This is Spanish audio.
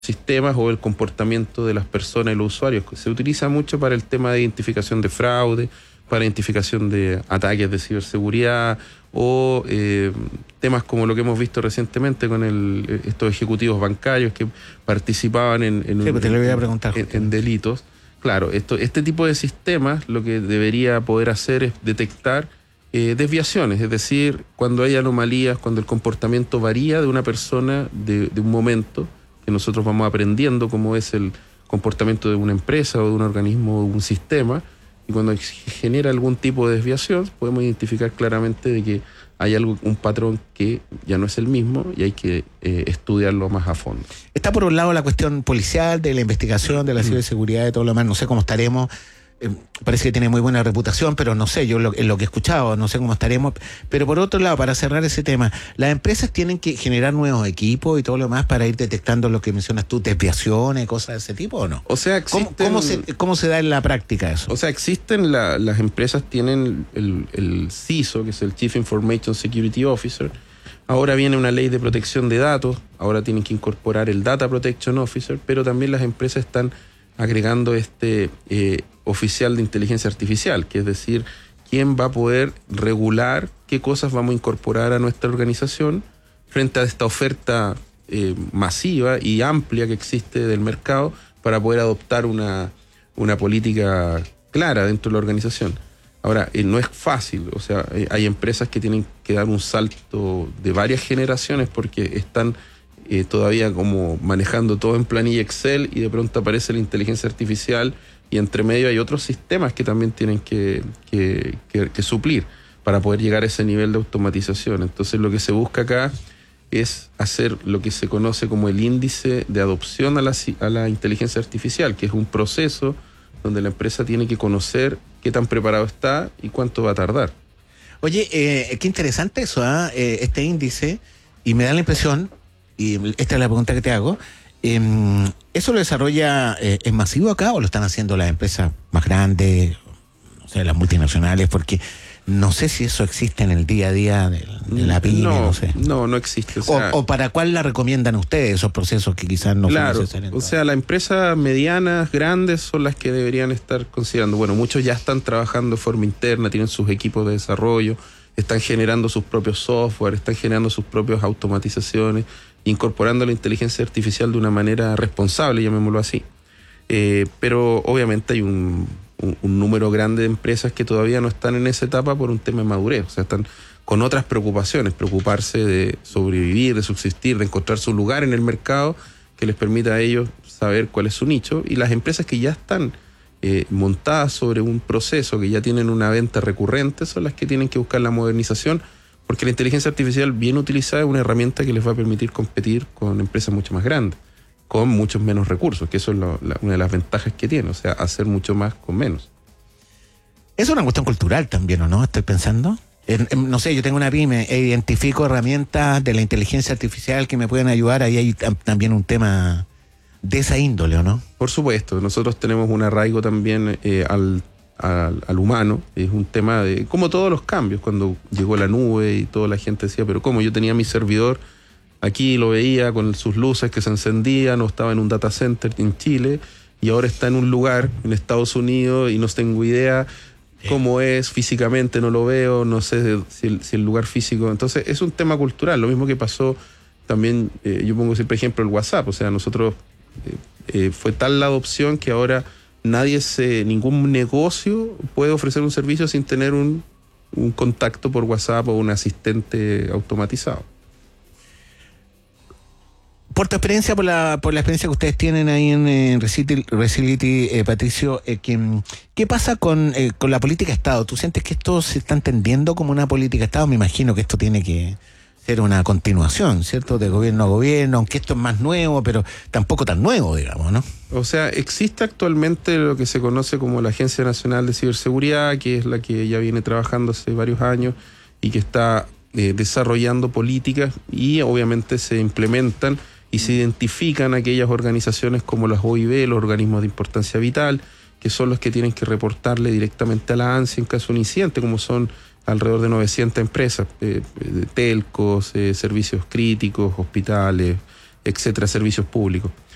sistemas o el comportamiento de las personas y los usuarios. Se utiliza mucho para el tema de identificación de fraude, para identificación de ataques de ciberseguridad o temas como lo que hemos visto recientemente con estos ejecutivos bancarios que participaban en delitos. Claro, este tipo de sistemas lo que debería poder hacer es detectar desviaciones, es decir, cuando hay anomalías, cuando el comportamiento varía de una persona de un momento, que nosotros vamos aprendiendo cómo es el comportamiento de una empresa o de un organismo o un sistema, y cuando genera algún tipo de desviación, podemos identificar claramente de que hay un patrón que ya no es el mismo y hay que estudiarlo más a fondo. Está por un lado la cuestión policial, de la investigación, de la ciberseguridad, de todo lo demás. No sé cómo estaremos. Parece que tiene muy buena reputación, pero no sé, yo en lo que he escuchado, no sé cómo estaremos. Pero por otro lado, para cerrar ese tema, las empresas tienen que generar nuevos equipos y todo lo demás para ir detectando lo que mencionas tú, desviaciones, cosas de ese tipo, ¿o no? O sea, existen, ¿Cómo se da en la práctica eso? O sea, las empresas tienen el CISO, que es el Chief Information Security Officer. Ahora viene una ley de protección de datos, ahora tienen que incorporar el Data Protection Officer, pero también las empresas están agregando oficial de inteligencia artificial, que es decir, quién va a poder regular qué cosas vamos a incorporar a nuestra organización frente a esta oferta masiva y amplia que existe del mercado para poder adoptar una política clara dentro de la organización. Ahora, no es fácil, o sea, hay empresas que tienen que dar un salto de varias generaciones porque están todavía como manejando todo en planilla Excel y de pronto aparece la inteligencia artificial y entre medio hay otros sistemas que también tienen que suplir para poder llegar a ese nivel de automatización. Entonces lo que se busca acá es hacer lo que se conoce como el índice de adopción a la inteligencia artificial, que es un proceso donde la empresa tiene que conocer qué tan preparado está y cuánto va a tardar. Oye, qué interesante eso, este índice, y me da la impresión, y esta es la pregunta que te hago, ¿eso lo desarrolla, es masivo acá o lo están haciendo las empresas más grandes, o sea, las multinacionales? Porque no sé si eso existe en el día a día de la pyme, no sé. No existe. O para cuál la recomiendan ustedes esos procesos que quizás no son necesarios. O sea, las empresas medianas, grandes son las que deberían estar considerando. Bueno, muchos ya están trabajando de forma interna, tienen sus equipos de desarrollo, están generando sus propios software, están generando sus propias automatizaciones, incorporando la inteligencia artificial de una manera responsable, llamémoslo así. Pero obviamente hay un número grande de empresas que todavía no están en esa etapa por un tema de madurez, o sea, están con otras preocupaciones, preocuparse de sobrevivir, de subsistir, de encontrar su lugar en el mercado que les permita a ellos saber cuál es su nicho, y las empresas que ya están montadas sobre un proceso, que ya tienen una venta recurrente, son las que tienen que buscar la modernización, porque la inteligencia artificial bien utilizada es una herramienta que les va a permitir competir con empresas mucho más grandes, con muchos menos recursos, que eso es una de las ventajas que tiene, o sea, hacer mucho más con menos. Es una cuestión cultural también, ¿o no? Estoy pensando. No sé, yo tengo una pyme, identifico herramientas de la inteligencia artificial que me pueden ayudar, ahí hay también un tema de esa índole, ¿o no? Por supuesto, nosotros tenemos un arraigo también al humano, es un tema de, como todos los cambios, cuando llegó la nube y toda la gente decía, pero ¿cómo? Yo tenía mi servidor, aquí lo veía con sus luces que se encendían, o estaba en un data center en Chile, y ahora está en un lugar en Estados Unidos y no tengo idea cómo es físicamente, no lo veo, no sé si el lugar físico. Entonces es un tema cultural, lo mismo que pasó también, yo pongo siempre ejemplo el WhatsApp, o sea, nosotros fue tal la adopción que ahora ningún negocio puede ofrecer un servicio sin tener un contacto por WhatsApp o un asistente automatizado. Por tu experiencia, por la experiencia que ustedes tienen ahí en Resility, Patricio, ¿qué pasa con la política de Estado? ¿Tú sientes que esto se está entendiendo como una política de Estado? Me imagino que esto tiene que ser una continuación, ¿cierto? De gobierno a gobierno, aunque esto es más nuevo, pero tampoco tan nuevo, digamos, ¿no? O sea, existe actualmente lo que se conoce como la Agencia Nacional de Ciberseguridad, que es la que ya viene trabajando hace varios años y que está desarrollando políticas, y obviamente se implementan y se identifican aquellas organizaciones como las OIV, los organismos de importancia vital, que son los que tienen que reportarle directamente a la ANSI en caso de un incidente, como son alrededor de 900 empresas, telcos, servicios críticos, hospitales, etcétera, servicios públicos.